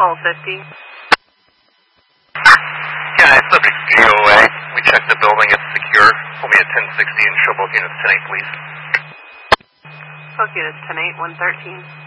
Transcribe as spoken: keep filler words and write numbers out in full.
twelve fifty. Yeah, it's subject to G O A. We checked the building, it's secure. Pull me at ten sixty and show both units ten eight, please. Both units ten eight, one thirteen.